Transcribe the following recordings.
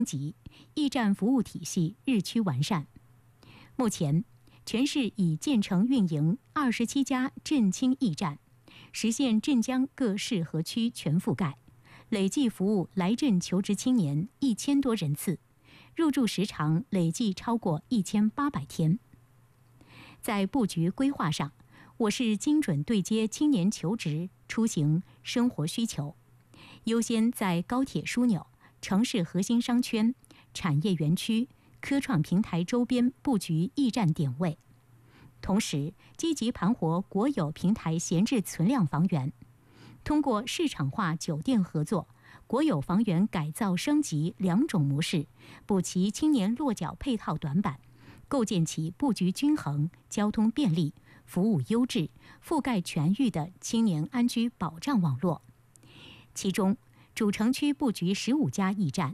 级，驿站服务体系日趋完善。目前，全市已建成运营27家振兴驿站，实现镇江各市和区全覆盖，累计服务来镇求职青年1000多人次，入住时长累计超过1800天。在布局规划上，我市精准对接青年求职、出行、生活需求，优先在高铁枢纽、城市核心商圈、产业园区、科创平台周边布局驿站点位，同时积极盘活国有平台闲置存量房源，通过市场化酒店合作、国有房源改造升级2种模式，补齐青年落脚配套短板，构建起布局均衡、交通便利、服务优质、覆盖全域的青年安居保障网络。其中，主城区布局15家驿站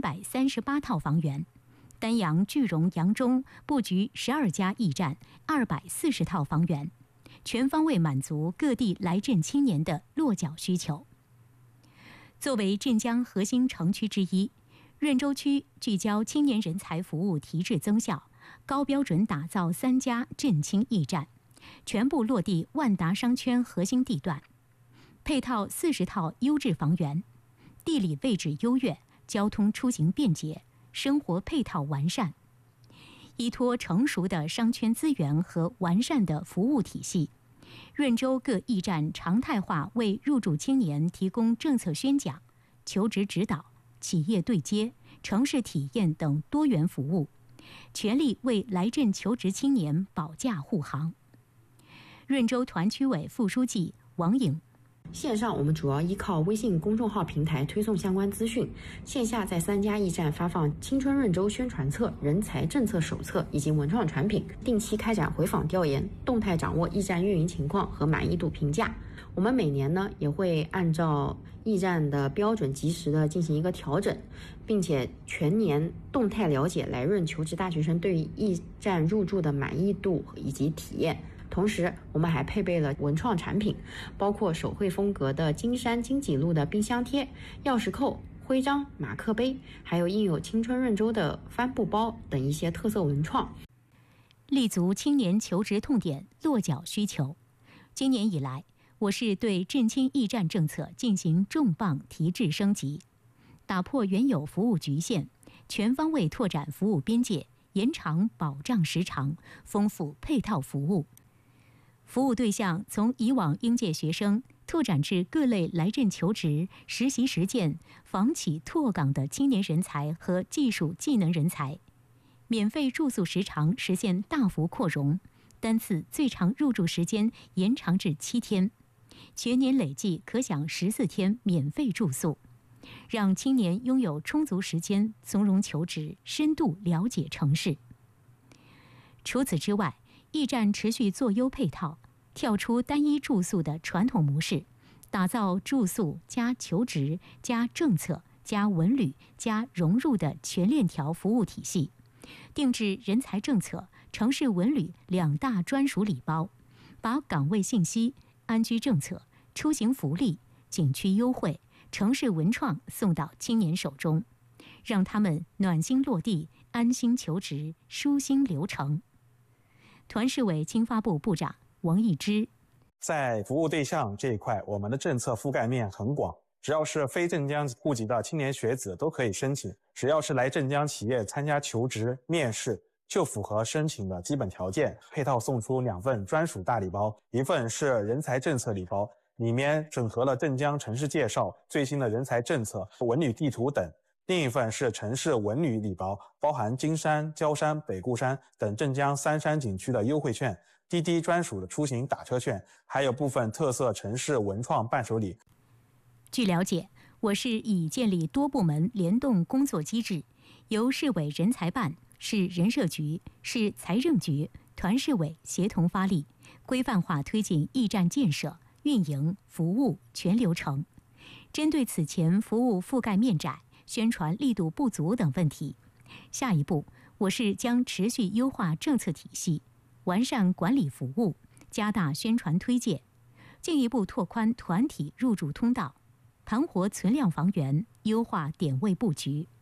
，338套房源；丹阳、句容、扬中布局12家驿站，240套房源，全方位满足各地来镇青年的落脚需求。作为镇江核心城区之一，润州区聚焦青年人才服务提质增效，高标准打造3家振青驿站，全部落地万达商圈核心地段，配套40套优质房源，地理位置优越，交通出行便捷，生活配套完善。依托成熟的商圈资源和完善的服务体系，润州各驿站常态化为入驻青年提供政策宣讲、求职指导、企业对接、城市体验等多元服务，全力为来镇求职青年保驾护航。润州团区委副书记王颖： 线上我们主要依靠微信公众号平台推送相关资讯，线下在3家驿站发放青春润州宣传册、人才政策手册以及文创产品，定期开展回访调研，动态掌握驿站运营情况和满意度评价。我们每年呢也会按照驿站的标准及时的进行一个调整，并且全年动态了解来润求职大学生对于驿站入住的满意度以及体验。同时，我们还配备了文创产品，包括手绘风格的金山金脊路的冰箱贴、钥匙扣、徽章、马克杯，还有印有青春润州的帆布包等一些特色文创， 立足青年求职痛点、落脚需求。今年以来，我市对振青驿站政策进行重磅提质升级，打破原有服务局限，全方位拓展服务边界，延长保障时长，丰富配套服务。服务对象从以往应届学生拓展至各类来镇求职、实习实践、房企拓岗的青年人才和技术技能人才，免费住宿时长实现大幅扩容，单次最长入住时间延长至7天，全年累计可享14天免费住宿，让青年拥有充足时间从容求职，深度了解城市。除此之外，驿站持续做优配套，跳出单一住宿的传统模式，打造住宿加求职加政策加文旅加融入的全链条服务体系，定制人才政策、城市文旅2大专属礼包，把岗位信息、安居政策、出行福利、景区优惠、城市文创送到青年手中，让他们暖心落地、安心求职、舒心留城。团市委青发部部长王义之： 在服务对象这一块，我们的政策覆盖面很广，只要是非镇江户籍的青年学子都可以申请，只要是来镇江企业参加求职面试，就符合申请的基本条件。配套送出2份专属大礼包，一份是人才政策礼包，里面整合了镇江城市介绍、最新的人才政策、文旅地图等；另一份是城市文旅礼包，包含金山、焦山、北固山等镇江3山景区的优惠券、滴滴专属的出行打车券，还有部分特色城市文创伴手礼。 据了解，我市已建立多部门联动工作机制，由市委人才办、市人社局、市财政局、团市委协同发力，规范化推进驿站建设、运营、服务全流程。针对此前服务覆盖面窄、宣传力度不足等问题，下一步我市将持续优化政策体系，完善管理服务，加大宣传推介，进一步拓宽团体入驻通道，盘活存量房源，优化点位布局。